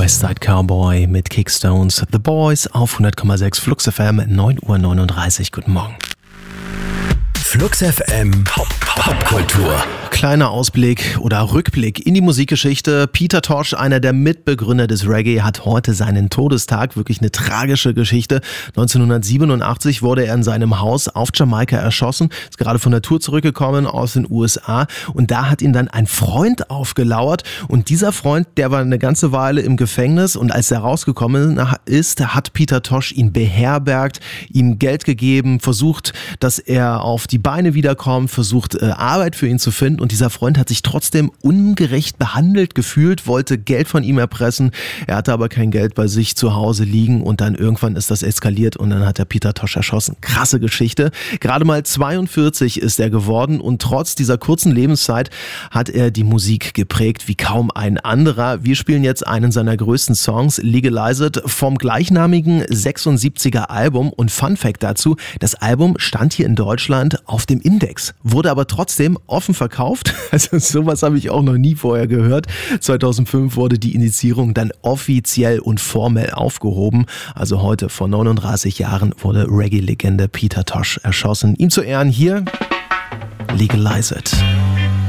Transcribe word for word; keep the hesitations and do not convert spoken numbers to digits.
Westside Cowboy mit Kickstones, The Boys auf hundert Komma sechs Flux F M, neun Uhr neununddreißig. Guten Morgen. Flux F M Popkultur. Kleiner Ausblick oder Rückblick in die Musikgeschichte. Peter Tosh, einer der Mitbegründer des Reggae, hat heute seinen Todestag. Wirklich eine tragische Geschichte. neunzehnhundertsiebenundachtzig wurde er in seinem Haus auf Jamaika erschossen. Ist gerade von der Tour zurückgekommen aus den U S A. Und da hat ihn dann ein Freund aufgelauert. Und dieser Freund, der war eine ganze Weile im Gefängnis. Und als er rausgekommen ist, hat Peter Tosh ihn beherbergt, ihm Geld gegeben, versucht, dass er auf die Beine wiederkommt, versucht, Arbeit für ihn zu finden. Und dieser Freund hat sich trotzdem ungerecht behandelt gefühlt, wollte Geld von ihm erpressen. Er hatte aber kein Geld bei sich zu Hause liegen und dann irgendwann ist das eskaliert und dann hat er Peter Tosh erschossen. Krasse Geschichte. Gerade mal zweiundvierzig ist er geworden und trotz dieser kurzen Lebenszeit hat er die Musik geprägt wie kaum ein anderer. Wir spielen jetzt einen seiner größten Songs, Legalize It, vom gleichnamigen sechsundsiebziger Album. Und Fun Fact dazu, das Album stand hier in Deutschland auf dem Index, wurde aber trotzdem offen verkauft. Also sowas habe ich auch noch nie vorher gehört. zweitausendfünf wurde die Indizierung dann offiziell und formell aufgehoben. Also heute vor neununddreißig Jahren wurde Reggae-Legende Peter Tosh erschossen. Ihm zu Ehren hier Legalize It.